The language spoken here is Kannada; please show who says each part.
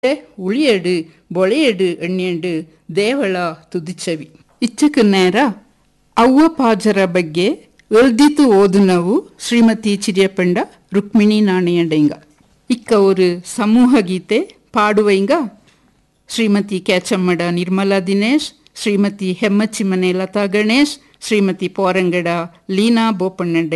Speaker 1: ಉಳಿಯಡು ಬೊಳೆಯಡು ಎಣ್ಣೆಂಡು ದೇವಳ ತುದಿಚವಿ ಇಚ್ಚಕ್ಕೆ ನೇರ ಅವ್ವ ಪಾಜರ ಬಗ್ಗೆ ಎಳ್ದಿತು ಓದುನವು ಶ್ರೀಮತಿ ಚಿರಿಯಪಂಡ ರುಕ್ಮಿಣಿ ನಾಣಯಂಡೆಂಗ ಇಕ್ಕ ஒரு ಸಮೂಹ ಗೀತೆ ಪಾಡುವೆಂಗ ಶ್ರೀಮತಿ ಕ್ಯಾಚಮ್ಮಡ ನಿರ್ಮಲಾ ದಿನೇಶ್, ಶ್ರೀಮತಿ ಹೆಮ್ಮಚ್ಚಿಮನೆ ಲತಾ ಗಣೇಶ್, ಶ್ರೀಮತಿ ಪೋರಂಗಡ ಲೀನಾ ಬೋಪಣ್ಣಂಡೆ